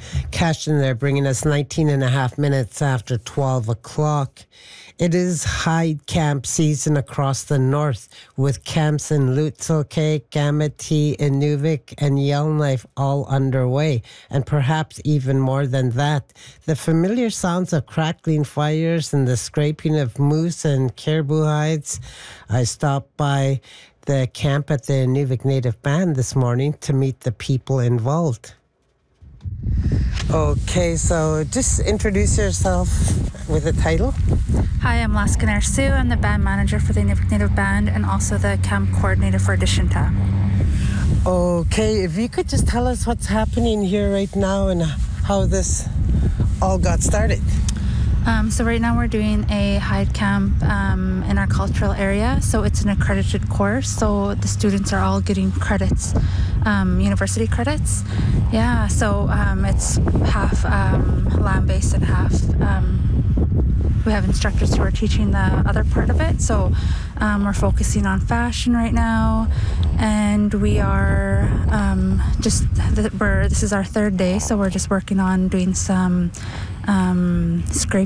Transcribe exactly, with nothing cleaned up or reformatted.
Cash in there, bringing us nineteen and a half minutes after twelve o'clock. It is Hyde Camp season across the north, with camps in Lutzelk'e, Gameti, Inuvik, and Yellowknife all underway, and perhaps even more than that. The familiar sounds of crackling fires and the scraping of moose and caribou hides. I stopped by the camp at the Inuvik Native Band this morning to meet the people involved. Okay, so just introduce yourself with a title. Hi, I'm Laskanair Sue. I'm the band manager for the Inuvik Native Band and also the camp coordinator for Adishinta. Okay, if you could just tell us what's happening here right now and how this all got started. Um, so right now we're doing a Hyde Camp um, in our cultural area. So it's an accredited course. So the students are all getting credits, um, university credits. Yeah, so um, it's half um, land-based and half... Um, we have instructors who are teaching the other part of it. So um, we're focusing on fashion right now. And we are um, just... The, we're, this is our third day, so we're just working on doing some um, scraping